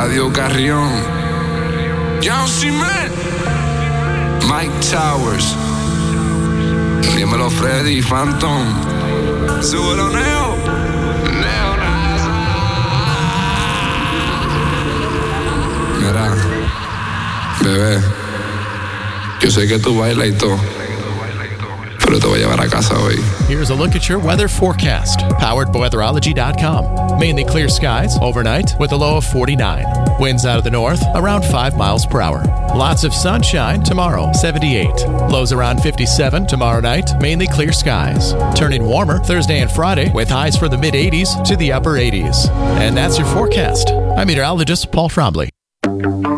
Eladio Carrión, Young Cement, Mike Towers, dímelo Freddy Phantom, súbelo Neo, Neo Nasa. Mira, bebé, yo sé que tú bailas y todo, pero te voy a llevar a casa hoy. Here's a look at your weather forecast, powered by weatherology.com. Mainly clear skies overnight with a low of 49. Winds out of the north around 5 miles per hour. Lots of sunshine tomorrow, 78. Lows around 57 tomorrow night, mainly clear skies. Turning warmer Thursday and Friday with highs from the mid-80s to the upper 80s. And that's your forecast. I'm meteorologist Paul Trombley.